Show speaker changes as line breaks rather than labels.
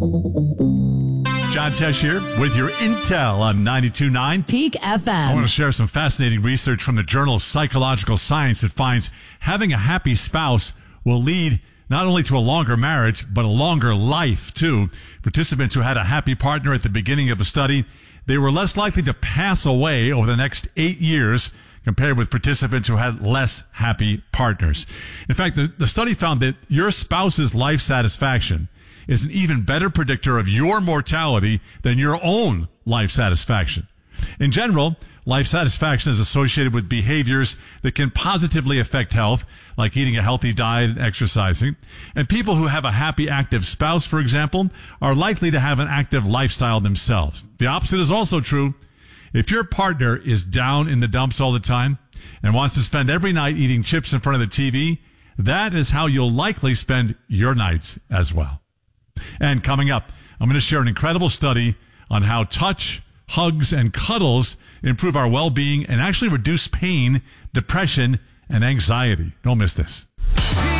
John Tesh here with your Intel on 92.9
Peak
I
FM.
want to share some fascinating research from the Journal of Psychological Science that finds having a happy spouse will lead not only to a longer marriage, but a longer life, too. Participants who had a happy partner at the beginning of the study, they were less likely to pass away over the next 8 years compared with participants who had less happy partners. In fact, the study found that your spouse's life satisfaction is an even better predictor of your mortality than your own life satisfaction. In general, life satisfaction is associated with behaviors that can positively affect health, like eating a healthy diet and exercising. And people who have a happy, active spouse, for example, are likely to have an active lifestyle themselves. The opposite is also true. If your partner is down in the dumps all the time and wants to spend every night eating chips in front of the TV, that is how you'll likely spend your nights as well. And coming up, I'm going to share an incredible study on how touch, hugs, and cuddles improve our well-being and actually reduce pain, depression, and anxiety. Don't miss this.